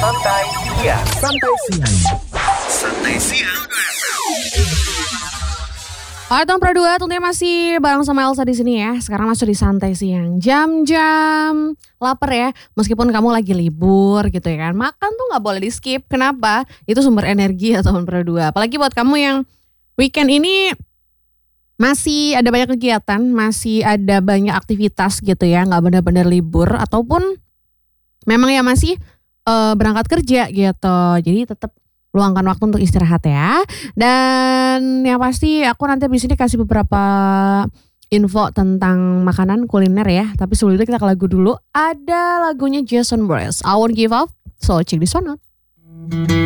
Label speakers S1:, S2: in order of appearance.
S1: Santai Siang. Santai Siang. Santai Siang.
S2: Tahun Pro 2 tentunya masih bareng sama Elsa di sini ya. Sekarang masuk di Santai Siang. Jam-jam lapar ya. Meskipun kamu lagi libur gitu ya kan. Makan tuh gak boleh di skip. Kenapa? Itu sumber energi ya tahun Pro 2. Apalagi buat kamu yang weekend ini masih ada banyak kegiatan. Masih ada banyak aktivitas gitu ya. Gak benar-benar libur. Ataupun memang ya masih berangkat kerja gitu. Jadi tetap luangkan waktu untuk istirahat ya. Dan yang pasti aku nanti di sini kasih beberapa info tentang makanan kuliner ya. Tapi sebelum itu kita ke lagu dulu. Ada lagunya Jason Mraz, I Won't Give Up. So check this one out.